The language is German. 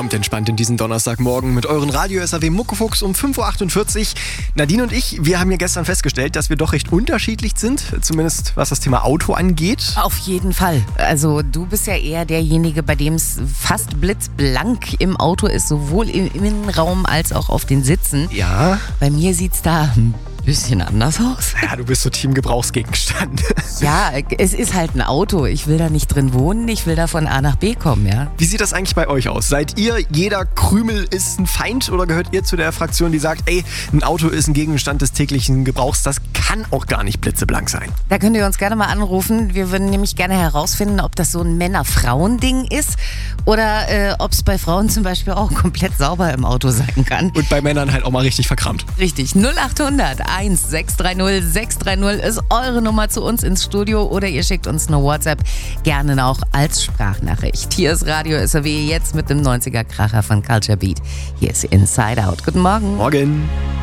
Kommt entspannt in diesen Donnerstagmorgen mit euren Radio-SAW Muckefuchs um 5.48 Uhr. Nadine und ich, wir haben ja gestern festgestellt, dass wir doch recht unterschiedlich sind, zumindest was das Thema Auto angeht. Auf jeden Fall. Also du bist ja eher derjenige, bei dem es fast blitzblank im Auto ist, sowohl im Innenraum als auch auf den Sitzen. Ja. Bei mir sieht's da ein bisschen anders aus. Ja, du bist so Team Gebrauchsgegenstand. Ja, es ist halt ein Auto. Ich will da nicht drin wohnen, ich will da von A nach B kommen, ja. Wie sieht das eigentlich bei euch aus? Seid ihr, jeder Krümel ist ein Feind oder gehört ihr zu der Fraktion, die sagt, ey, ein Auto ist ein Gegenstand des täglichen Gebrauchs, das kann auch gar nicht blitzeblank sein? Da könnt ihr uns gerne mal anrufen. Wir würden nämlich gerne herausfinden, ob das so ein Männer-Frauen-Ding ist oder ob es bei Frauen zum Beispiel auch komplett sauber im Auto sein kann. Und bei Männern halt auch mal richtig verkramt. Richtig, 0800 630 630 ist eure Nummer zu uns ins Studio oder ihr schickt uns eine WhatsApp, gerne auch als Sprachnachricht. Hier ist Radio SAW jetzt mit dem 90er Kracher von Culture Beat. Hier ist Inside Out. Guten Morgen. Morgen.